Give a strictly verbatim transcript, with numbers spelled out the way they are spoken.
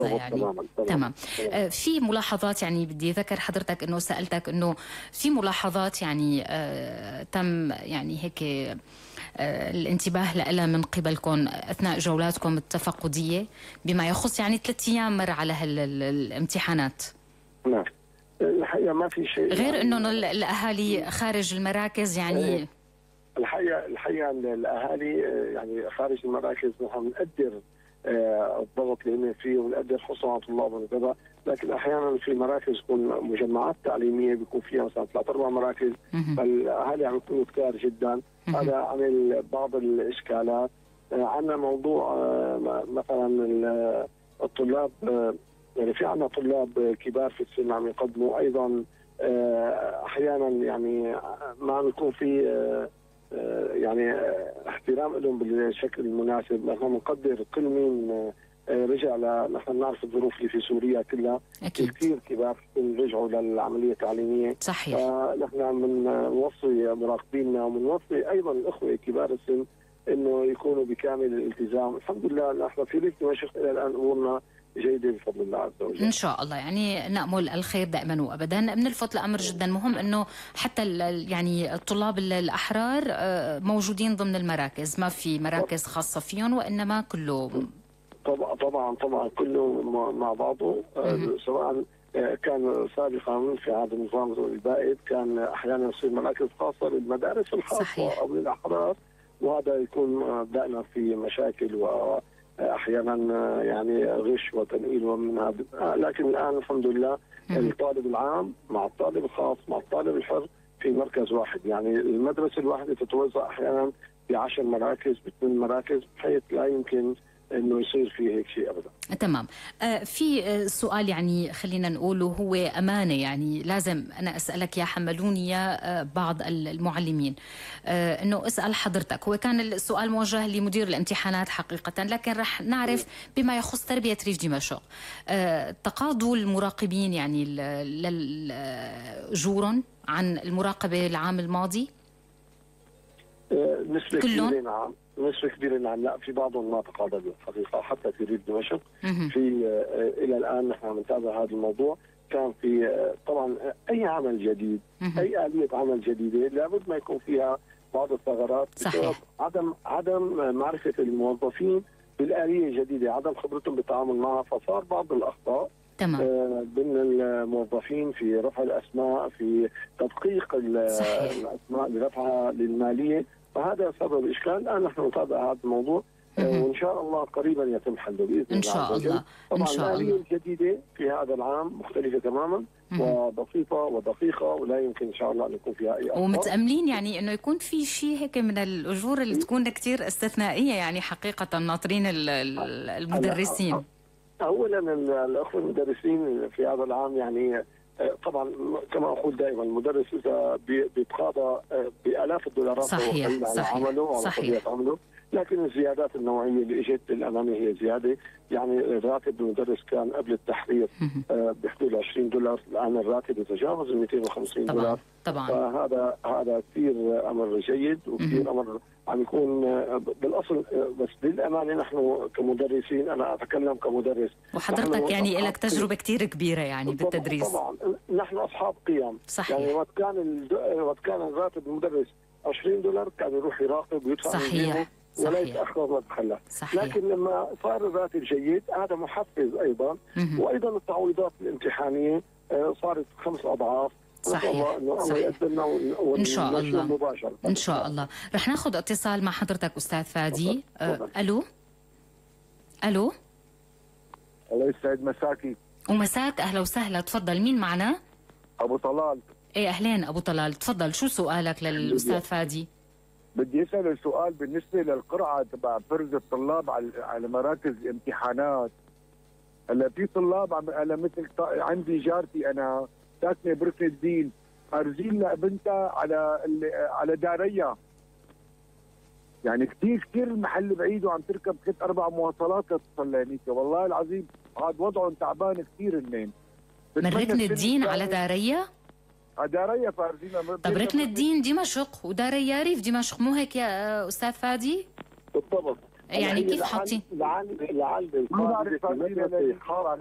يعني تماما تمام, تمام. آه في ملاحظات، يعني بدي اذكر حضرتك انه سالتك انه في ملاحظات يعني آه تم يعني هيك آه الانتباه لها من قبلكم اثناء جولاتكم التفقديه بما يخص يعني ثلاث ايام مر على هالامتحانات. نعم الحقيقه ما في شيء غير يعني انه الاهالي خارج المراكز يعني الحقيقه الحقيقه الاهالي يعني خارج المراكز نحن نقدر الضغط اللي هن فيه ونقدر حصول على طلاب وكذا، لكن احيانا في مراكز تكون مجمعات تعليميه بيكون فيها مثلا ثلاث اربع مراكز، فالاهالي عم يكونوا كثار جدا، هذا عمل بعض الاشكالات. عندنا موضوع مثلا الطلاب، يعني في عندنا طلاب كبار في السن عم يقدموا ايضا احيانا يعني ما عم يكون في يعني احترام لهم بالشكل المناسب. نحن نقدر كل مين رجع ل نحن نعرف الظروف اللي في سوريا كلها، أكيد. كثير كبار رجعوا للعمليه التعليميه. صحيح. فنحن بنوصي مراقبينا وبنوصي ايضا الاخوه كبار السن انه يكونوا بكامل الالتزام. الحمد لله نحن في ريف دمشق الى الان امورنا جيدة بفضل الله عز وجل. إن شاء الله، يعني نأمل الخير دائما وأبدا. بنلفت لأمر جدا مهم أنه حتى يعني الطلاب الأحرار موجودين ضمن المراكز، ما في مراكز خاصة فيهم وإنما كله طبعا طبعا طبعا كله مع بعضه. سواء كان سابقا في عهد النظام البائد كان أحيانا يصير مراكز خاصة للمدارس الخاصة. صحيح. أو للأحرار، وهذا يكون دائما في مشاكل و احيانا يعني غش وتنقيل ومن هذا. لكن الان الحمد لله الطالب العام مع الطالب الخاص مع الطالب الحر في مركز واحد، يعني المدرسه الواحده تتوزع احيانا بعشر مراكز بثمان مراكز، بحيث لا يمكن انه يصير في هيك شيء ابدا. تمام. آه في سؤال يعني خلينا نقوله هو امانه، يعني لازم انا اسالك يا حملوني يا آه بعض المعلمين آه انه اسال حضرتك. هو كان السؤال موجه لمدير الامتحانات حقيقه، لكن رح نعرف بما يخص تربيه ريف دمشق. آه تقاضوا المراقبين يعني جورا عن المراقبه العام الماضي؟ آه نسبه كبيره نعم، نسبة كبيرة نعم. لا في بعضهم ما تقاضوا الحقيقة حتى في ريف دمشق. في آه إلى الآن نحن بنتابع هذا الموضوع. كان في آه طبعا أي عمل جديد، أي آلية عمل جديدة لابد ما يكون فيها بعض الثغرات بسبب عدم عدم معرفة الموظفين بالآلية الجديدة، عدم خبرتهم بالتعامل معها، فصار بعض الأخطاء تمام. آه بين الموظفين في رفع الأسماء، في تدقيق الأسماء لرفعها للمالية، فهذا سبب إشكال. الآن نحن نتابع هذا الموضوع وإن شاء الله قريبا يتم حله بإذن الله. إن شاء الله. طبعا الآلية الجديدة في هذا العام مختلفة تماما وبسيطة ودقيقة، ولا يمكن إن شاء الله أن يكون فيها أي أخطاء. ومتأملين يعني إنه يكون في شيء هيك من الأجور اللي تكون كتير استثنائية، يعني حقيقة ناطرين المدرسين. أولا الأخوة المدرسين في هذا العام يعني طبعا كما اقول دائما المدرس اذا بيتقاضى بالاف الدولارات صحيح على عمله وعلى طبيعه عمله، لكن الزيادات النوعيه اللي اجت للامانه هي زياده. يعني راتب المدرس كان قبل التحرير بحدود عشرين دولار، الان الراتب يتجاوز مئتين وخمسين دولار. طبعا فهذا هذا كثير امر جيد وكثير امر عم يكون بالاصل. بس للامانه نحن كمدرسين، انا اتكلم كمدرس، وحضرتك يعني لك تجربه كثير كبيره يعني بالتدريس. طبعا نحن اصحاب قيم. صحيح. يعني وقت كان وقت كان راتب المدرس عشرين دولار كان يروح يراقب ويدفع صحيح ولا يتاخر ولا يتخلى. لكن لما صار الراتب جيد هذا محفز ايضا. وايضا التعويضات الامتحانيه صارت خمس اضعاف. صحيح صحيح. ان شاء الله مباشرة. ان شاء الله. رح ناخذ اتصال مع حضرتك استاذ فادي. أه الو الو. الله يسعد مساكي. ومساك اهلا وسهلا، تفضل. مين معنا؟ ابو طلال. ايه اهلين ابو طلال، تفضل. شو سؤالك للاستاذ فادي؟ بدي اسال سؤال بالنسبه للقرعه تبع فرز الطلاب على على مراكز الامتحانات. هلا في طلاب على مثل عندي جارتي انا ساكنه بركن الدين، ارزين لبنتها على على داريا. يعني كثير كثير المحل بعيد وعم تركب ثلاث اربع مواصلات لتصل لهنيك، والله العظيم هذا وضعهم تعبان كثير هنين. من ركن الدين على داريا؟ على داريا فارزين. طب ركن الدين دمشق وداريا ريف دمشق، مو هيك يا استاذ فادي؟ بالضبط. يعني كيف حاطين؟ لعل لعل ما بعرف